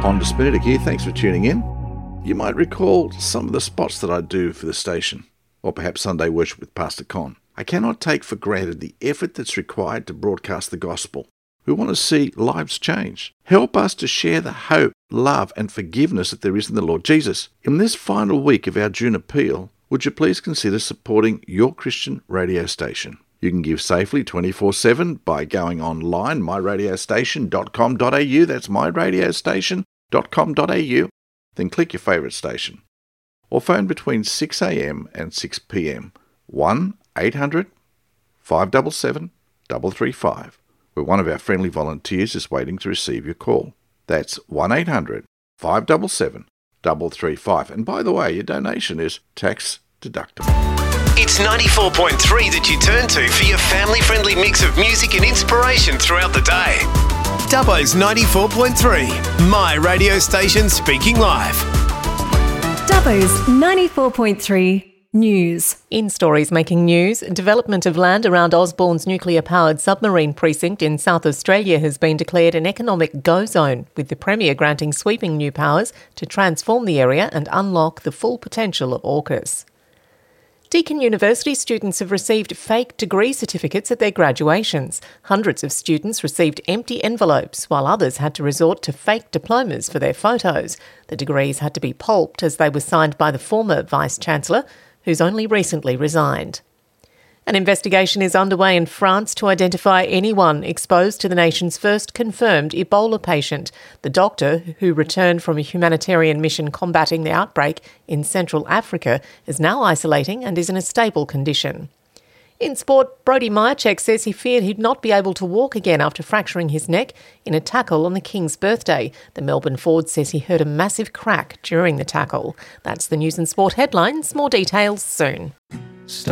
Con Despinatic here. Thanks for tuning in. You might recall some of the spots that I do for the station, or perhaps Sunday Worship with Pastor Con. I cannot take for granted the effort that's required to broadcast the gospel. We want to see lives change. Help us to share the hope, love and forgiveness that there is in the Lord Jesus. In this final week of our June appeal, would you please consider supporting your Christian radio station? You can give safely 24/7 by going online, myradiostation.com.au. That's myradiostation.com.au. Then click your favourite station. Or phone between 6 a.m. and 6 p.m. 1-800-577-335, where one of our friendly volunteers is waiting to receive your call. That's 1-800-577-335. And by the way, your donation is tax deductible. It's 94.3 that you turn to for your family-friendly mix of music and inspiration throughout the day. Dubbo's 94.3, my radio station speaking live. Dubbo's 94.3 News. In stories making news, development of land around Osborne's nuclear-powered submarine precinct in South Australia has been declared an economic go zone, with the Premier granting sweeping new powers to transform the area and unlock the full potential of AUKUS. Deakin University students have received fake degree certificates at their graduations. Hundreds of students received empty envelopes, while others had to resort to fake diplomas for their photos. The degrees had to be pulped as they were signed by the former Vice-Chancellor, who's only recently resigned. An investigation is underway in France to identify anyone exposed to the nation's first confirmed Ebola patient. The doctor, who returned from a humanitarian mission combating the outbreak in Central Africa, is now isolating and is in a stable condition. In sport, Brodie Myercheck says he feared he'd not be able to walk again after fracturing his neck in a tackle on the King's birthday. The Melbourne forward says he heard a massive crack during the tackle. That's the news and sport headlines. More details soon.